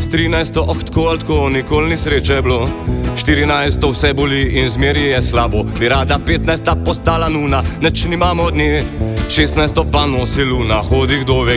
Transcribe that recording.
S 13 tako ali tako, nikoli ni sreče bilo. 14 vse boli in zmeri je slabo. Bi rada 15 postala nuna, neč nimamo dni. 16 pa nosi luna, hodi kdo ve